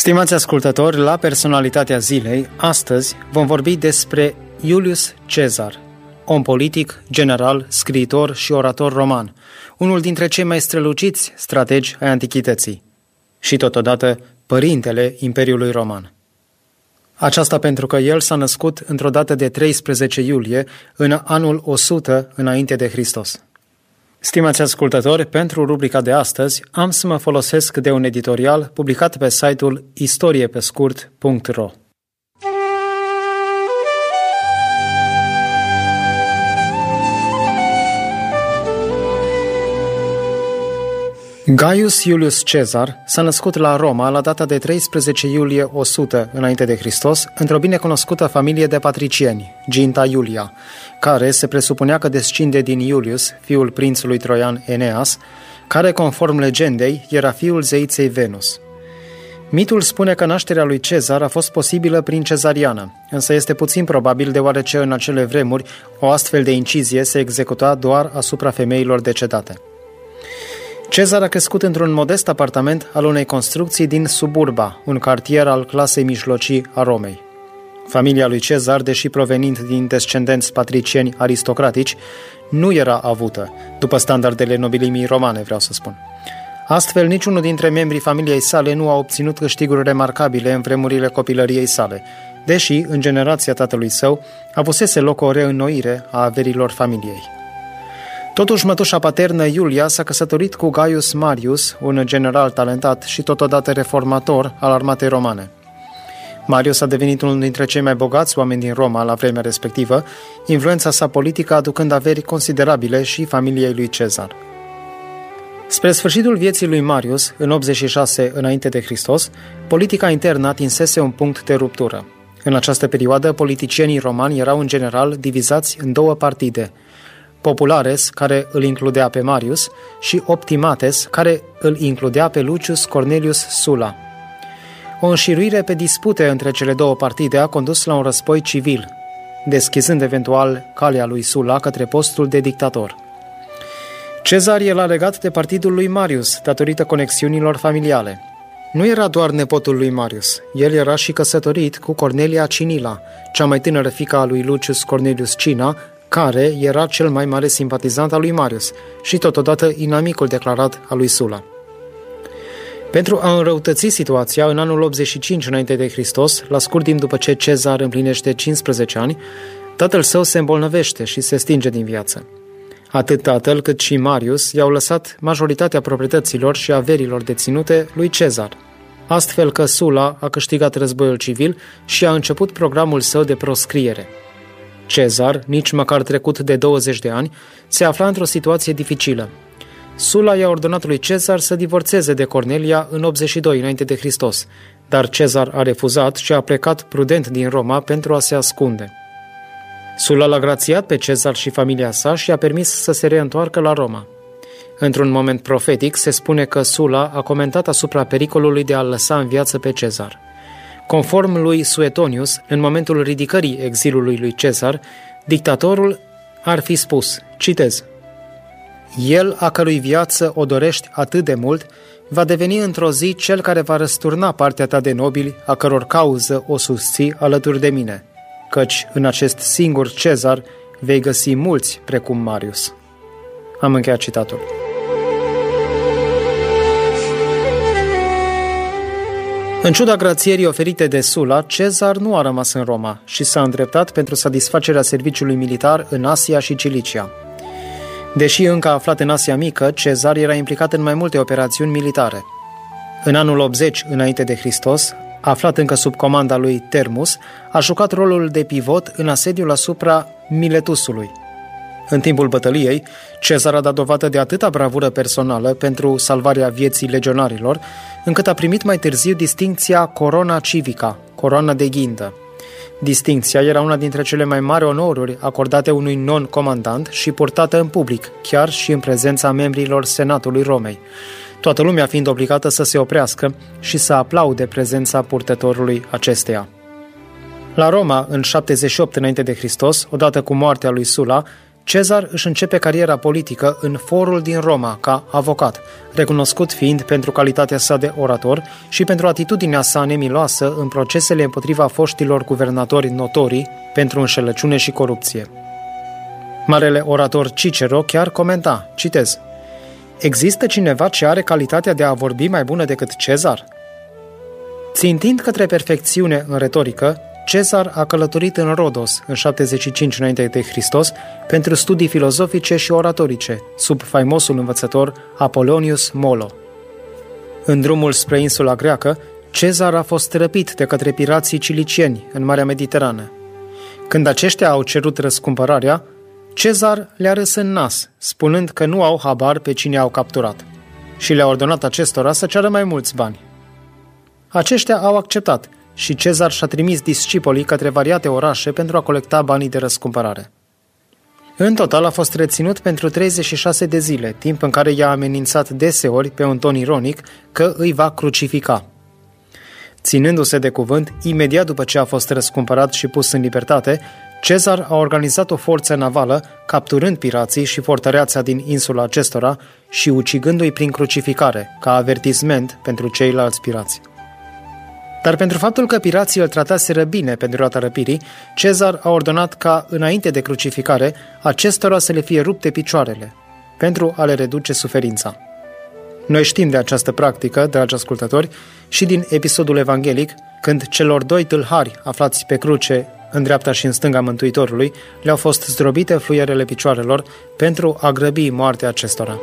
Stimați ascultători, la Personalitatea Zilei, astăzi vom vorbi despre Iulius Cezar, om politic, general, scriitor și orator roman, unul dintre cei mai străluciți strategi ai antichității și totodată părintele Imperiului Roman. Aceasta pentru că el s-a născut într-o dată de 13 iulie în anul 100 înainte de Hristos. Stimați ascultători, pentru rubrica de astăzi am să mă folosesc de un editorial publicat pe site-ul istoriepescurt.ro. Gaius Iulius Cezar s-a născut la Roma la data de 13 iulie 100 înainte de Hristos, într-o binecunoscută familie de patricieni, Ginta Iulia, care se presupunea că descinde din Iulius, fiul prințului troian Eneas, care, conform legendei, era fiul zeiței Venus. Mitul spune că nașterea lui Cezar a fost posibilă prin cezariană, însă este puțin probabil deoarece în acele vremuri o astfel de incizie se executa doar asupra femeilor decedate. Cezar a crescut într-un modest apartament al unei construcții din Suburba, un cartier al clasei mijlocii a Romei. Familia lui Cezar, deși provenind din descendenți patricieni aristocratici, nu era avută, după standardele nobilimii romane, vreau să spun. Astfel, niciunul dintre membrii familiei sale nu a obținut câștiguri remarcabile în vremurile copilăriei sale, deși, în generația tatălui său, avusese loc o reînnoire a averilor familiei. Totuși, mătușa paternă, Iulia, s-a căsătorit cu Gaius Marius, un general talentat și totodată reformator al armatei romane. Marius a devenit unul dintre cei mai bogați oameni din Roma la vremea respectivă, influența sa politică aducând averi considerabile și familiei lui Cezar. Spre sfârșitul vieții lui Marius, în 86 înainte de Hristos, politica internă atinsese un punct de ruptură. În această perioadă, politicienii romani erau în general divizați în două partide: Populares, care îl includea pe Marius, și Optimates, care îl includea pe Lucius Cornelius Sulla. O înșiruire pe dispute între cele două partide a condus la un război civil, deschizând eventual calea lui Sulla către postul de dictator. Cezar era legat de partidul lui Marius, datorită conexiunilor familiale. Nu era doar nepotul lui Marius, el era și căsătorit cu Cornelia Cinila, cea mai tânără fiică a lui Lucius Cornelius Cinna, care era cel mai mare simpatizant al lui Marius și totodată inamicul declarat al lui Sulla. Pentru a înrăutăți situația, în anul 85 înainte de Hristos, la scurt timp după ce Cezar împlinește 15 ani, tatăl său se îmbolnăvește și se stinge din viață. Atât tatăl cât și Marius i-au lăsat majoritatea proprietăților și averilor deținute lui Cezar, astfel că Sulla a câștigat războiul civil și a început programul său de proscriere. Cezar, nici măcar trecut de 20 de ani, se afla într-o situație dificilă. Sulla i-a ordonat lui Cezar să divorțeze de Cornelia în 82 înainte de Hristos, dar Cezar a refuzat și a plecat prudent din Roma pentru a se ascunde. Sulla l-a grațiat pe Cezar și familia sa și a permis să se reîntoarcă la Roma. Într-un moment profetic se spune că Sulla a comentat asupra pericolului de a lăsa în viață pe Cezar. Conform lui Suetonius, în momentul ridicării exilului lui Cezar, dictatorul ar fi spus, citez: "El, a cărui viață o dorești atât de mult, va deveni într-o zi cel care va răsturna partea ta de nobili, a căror cauză o susții alături de mine, căci în acest singur Cezar vei găsi mulți precum Marius." Am încheiat citatul. În ciuda grațierii oferite de Sulla, Cezar nu a rămas în Roma și s-a îndreptat pentru satisfacerea serviciului militar în Asia și Cilicia. Deși încă aflat în Asia Mică, Cezar era implicat în mai multe operațiuni militare. În anul 80 înainte de Hristos, aflat încă sub comanda lui Termus, a jucat rolul de pivot în asediul asupra Miletusului. În timpul bătăliei, Cezar a dat dovadă de atâta bravură personală pentru salvarea vieții legionarilor, încât a primit mai târziu distincția Corona Civica, coroana de ghindă. Distincția era una dintre cele mai mari onoruri acordate unui non-comandant și purtată în public, chiar și în prezența membrilor Senatului Romei, toată lumea fiind obligată să se oprească și să aplaude prezența purtătorului acesteia. La Roma, în 78 înainte de Hristos, odată cu moartea lui Sulla, Cezar își începe cariera politică în forul din Roma ca avocat, recunoscut fiind pentru calitatea sa de orator și pentru atitudinea sa nemiloasă în procesele împotriva foștilor guvernatori notorii pentru înșelăciune și corupție. Marele orator Cicero chiar comenta, citez: "Există cineva ce are calitatea de a vorbi mai bună decât Cezar?" Țintind către perfecțiune în retorică, Cezar a călătorit în Rodos în 75 înainte de Hristos pentru studii filozofice și oratorice, sub faimosul învățător Apollonius Molo. În drumul spre insula greacă, Cezar a fost răpit de către pirații cilicieni în Marea Mediterană. Când aceștia au cerut răscumpărarea, Cezar le-a râs în nas, spunând că nu au habar pe cine au capturat, și le-a ordonat acestora să ceară mai mulți bani. Aceștia au acceptat și Cezar și-a trimis discipolii către variate orașe pentru a colecta banii de răscumpărare. În total a fost reținut pentru 36 de zile, timp în care i-a amenințat deseori pe un ton ironic că îi va crucifica. Ținându-se de cuvânt, imediat după ce a fost răscumpărat și pus în libertate, Cezar a organizat o forță navală, capturând pirații și fortăreața din insula acestora și ucigându-i prin crucificare, ca avertisment pentru ceilalți pirați. Dar pentru faptul că pirații îl trataseră bine pe durata răpirii, Cezar a ordonat ca, înainte de crucificare, acestora să le fie rupte picioarele, pentru a le reduce suferința. Noi știm de această practică, dragi ascultători, și din episodul evanghelic, când celor doi tâlhari aflați pe cruce, în dreapta și în stânga Mântuitorului, le-au fost zdrobite fluierele picioarelor pentru a grăbi moartea acestora.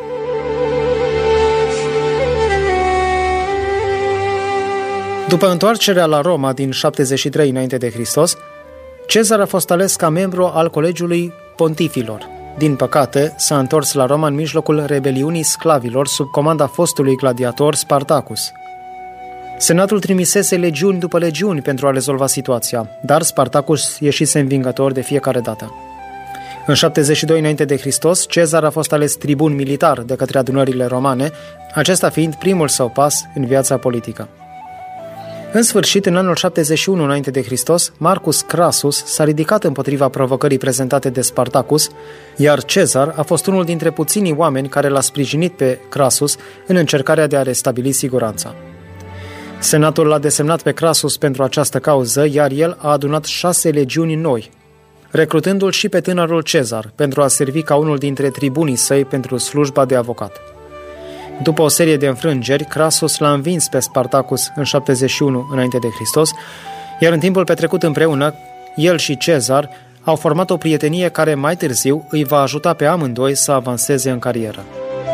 După întoarcerea la Roma din 73 înainte de Hristos, Cezar a fost ales ca membru al Colegiului Pontifilor. Din păcate, s-a întors la Roma în mijlocul rebeliunii sclavilor sub comanda fostului gladiator Spartacus. Senatul trimisese legiuni după legiuni pentru a rezolva situația, dar Spartacus ieșise învingător de fiecare dată. În 72 înainte de Hristos, Cezar a fost ales tribun militar de către adunările romane, acesta fiind primul său pas în viața politică. În sfârșit, în anul 71 înainte de Hristos, Marcus Crassus s-a ridicat împotriva provocării prezentate de Spartacus, iar Cezar a fost unul dintre puținii oameni care l-a sprijinit pe Crassus în încercarea de a restabili siguranța. Senatul l-a desemnat pe Crassus pentru această cauză, iar el a adunat 6 legiuni noi, recrutându-l și pe tânărul Cezar pentru a servi ca unul dintre tribunii săi pentru slujba de avocat. După o serie de înfrângeri, Crassus l-a învins pe Spartacus în 71 înainte de Hristos, iar în timpul petrecut împreună, el și Cezar au format o prietenie care mai târziu îi va ajuta pe amândoi să avanseze în carieră.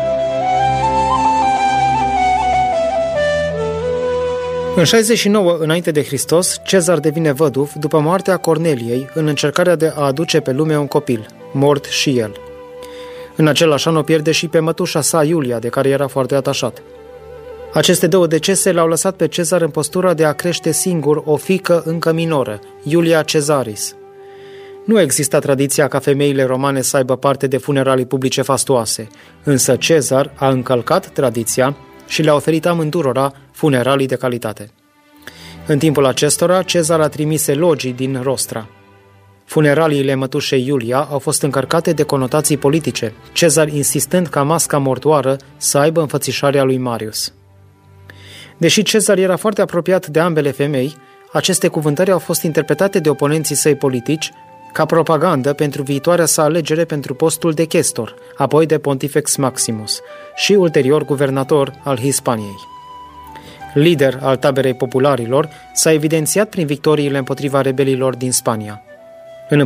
În 69 înainte de Hristos, Cezar devine văduv după moartea Corneliei în încercarea de a aduce pe lume un copil, mort și el. În același an o pierde și pe mătușa sa, Iulia, de care era foarte atașat. Aceste două decese l-au lăsat pe Cezar în postura de a crește singur o fiică încă minoră, Iulia Caesaris. Nu exista tradiția ca femeile romane să aibă parte de funeralii publice fastoase, însă Cezar a încălcat tradiția și le-a oferit amândurora funeralii de calitate. În timpul acestora, Cezar a trimis elogii din Rostra. Funeraliile mătușei Iulia au fost încărcate de conotații politice, Cezar insistând ca masca mortoară să aibă înfățișarea lui Marius. Deși Cezar era foarte apropiat de ambele femei, aceste cuvântări au fost interpretate de oponenții săi politici ca propagandă pentru viitoarea sa alegere pentru postul de chestor, apoi de Pontifex Maximus și ulterior guvernator al Hispaniei. Lider al taberei popularilor, s-a evidențiat prin victoriile împotriva rebelilor din Spania.